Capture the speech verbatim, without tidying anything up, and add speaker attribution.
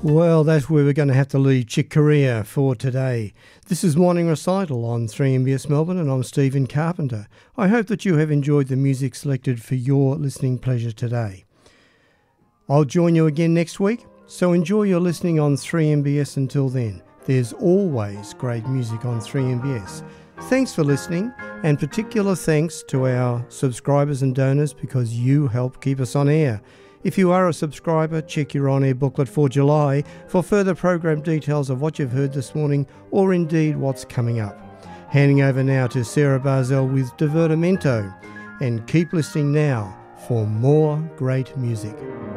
Speaker 1: Well, that's where we're going to have to leave Chick Corea for today. This is Morning Recital on three M B S Melbourne, and I'm Stephen Carpenter. I hope that you have enjoyed the music selected for your listening pleasure today. I'll join you again next week, so enjoy your listening on three M B S until then. There's always great music on three M B S. Thanks for listening, and particular thanks to our subscribers and donors because you help keep us on air. If you are a subscriber, check your on-air booklet for July for further program details of what you've heard this morning or indeed what's coming up. Handing over now to Sarah Barzell with Divertimento, and keep listening now for more great music.